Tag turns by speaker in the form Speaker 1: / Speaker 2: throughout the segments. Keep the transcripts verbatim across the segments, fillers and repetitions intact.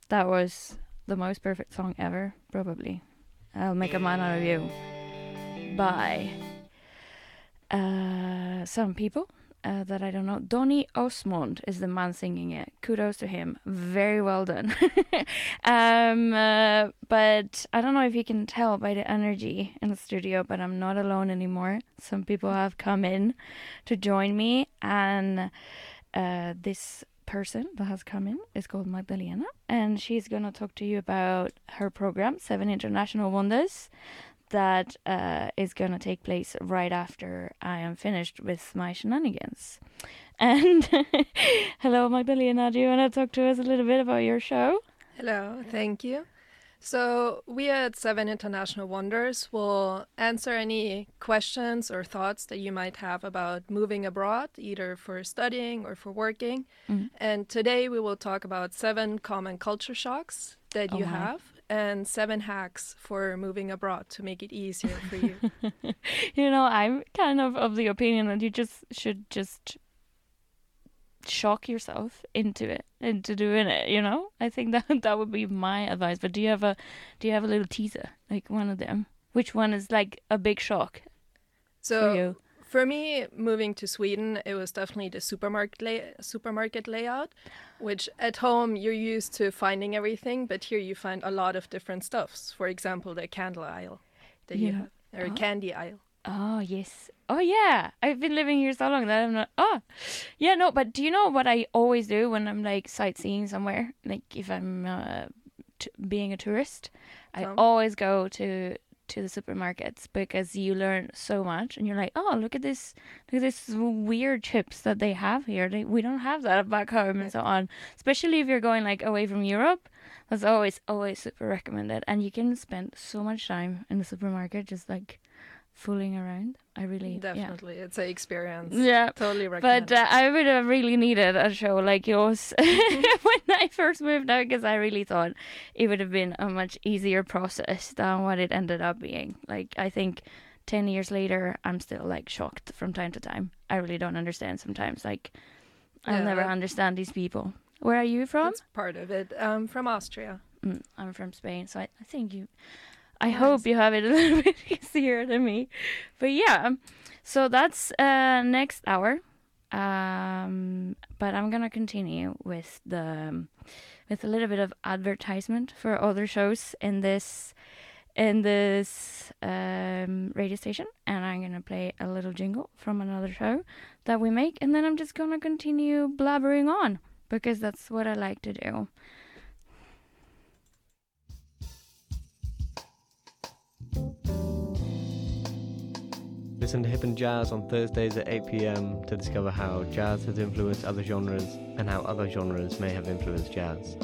Speaker 1: that was the most perfect song ever, probably. I'll Make a Man Out of You by uh, some people uh, that I don't know. Donny Osmond is the man singing it. Kudos to him. Very well done. um, uh, but I don't know if you can tell by the energy in the studio, but I'm not alone anymore. Some people have come in to join me, and uh, this person that has come in is called Magdalena, and she's going to talk to you about her program, Seven International Wonders, that uh, is going to take place right after I am finished with my shenanigans. And hello, Magdalena. Do you want to talk to us a little bit about your show?
Speaker 2: Hello, thank you. So we at Seven International Wonders will answer any questions or thoughts that you might have about moving abroad, either for studying or for working.
Speaker 1: Mm.
Speaker 2: And today we will talk about seven common culture shocks that
Speaker 1: Oh
Speaker 2: you
Speaker 1: my.
Speaker 2: have and seven hacks for moving abroad to make it easier for you.
Speaker 1: You know, I'm kind of of the opinion that you just should just shock yourself into it, into doing it, you know? I think that that would be my advice. But do you have a do you have a little teaser, like one of them? Which one is like a big shock
Speaker 2: So
Speaker 1: for you?
Speaker 2: for me, moving to Sweden, it was definitely the supermarket lay- supermarket layout, which at home you're used to finding everything, but here you find a lot of different stuffs. For example, the candle aisle that you
Speaker 1: Yeah.
Speaker 2: have, or
Speaker 1: Oh.
Speaker 2: candy aisle.
Speaker 1: Oh, yes. Oh, yeah. I've been living here so long that I'm not. Oh, yeah, no, but do you know what I always do when I'm like sightseeing somewhere? Like if I'm uh, t- being a tourist, I
Speaker 2: Tom?
Speaker 1: always go to to the supermarkets because you learn so much and you're like, oh, look at this, look at this weird chips that they have here. They, we don't have that back home and so on. Especially if you're going like away from Europe. That's always, always super recommended. And you can spend so much time in the supermarket just like fooling around. I really
Speaker 2: Definitely, it's an experience.
Speaker 1: yeah, yeah.
Speaker 2: Totally recommend.
Speaker 1: But uh, I would have really needed a show like yours when I first moved out, because I really thought it would have been a much easier process than what it ended up being. Like I think ten years later, I'm still like shocked from time to time. I really don't understand sometimes. Like I'll
Speaker 2: Yeah,
Speaker 1: never
Speaker 2: that-
Speaker 1: understand these people. Where are you from?
Speaker 2: That's part of it. Um, from Austria.
Speaker 1: Mm, I'm from Spain, so I, I think you. I
Speaker 2: Nice.
Speaker 1: hope you have it a little bit easier than me. But yeah, so that's uh, next hour. Um, but I'm gonna continue with the with a little bit of advertisement for other shows in this in this um, radio station, and I'm gonna play a little jingle from another show that we make, and then I'm just gonna continue blabbering on because that's what I like to do.
Speaker 3: Listen to Hip and Jazz on Thursdays at eight p.m. to discover how jazz has influenced other genres and how other genres may have influenced jazz.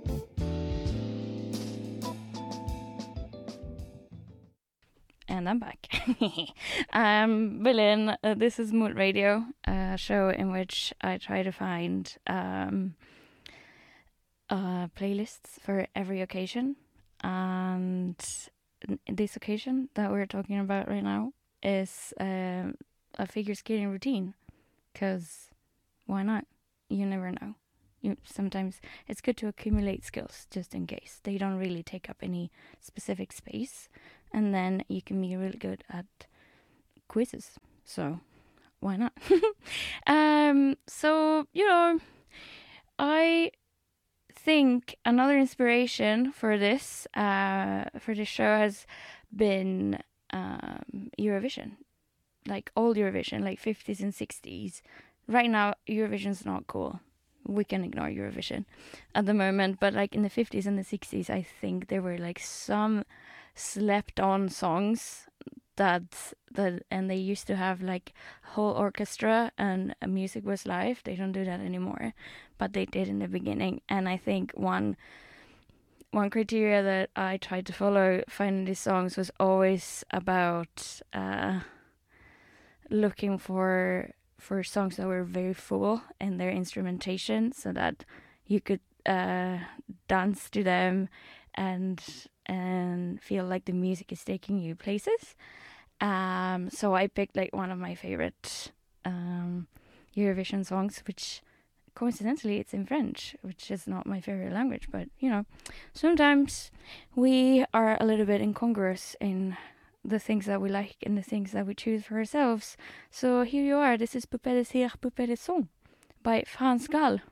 Speaker 1: And I'm back. um, Berlin, uh, this is Mood Radio, a show in which I try to find um, uh, playlists for every occasion. And this occasion that we're talking about right now is um, a figure skating routine. Because why not? You never know. You, sometimes it's good to accumulate skills just in case. They don't really take up any specific space. And then you can be really good at quizzes. So why not? um, so, you know, I think another inspiration for this, uh, for this show has been um, Eurovision. Like old Eurovision, like fifties and sixties. Right now, Eurovision's not cool. We can ignore Eurovision at the moment. But like in the fifties and the sixties, I think there were like some slept on songs that that and they used to have like whole orchestra and uh, music was live. They don't do that anymore, but they did in the beginning. And I think one one criteria that I tried to follow finding these songs was always about uh, looking for for songs that were very full in their instrumentation, so that you could uh, dance to them and and feel like the music is taking you places. Um, so I picked like one of my favorite um, Eurovision songs, which coincidentally, it's in French, which is not my favorite language. But, you know, sometimes we are a little bit incongruous in the things that we like and the things that we choose for ourselves. So here you are. This is Poupée de Cire, Poupée de Son by Frans Gal.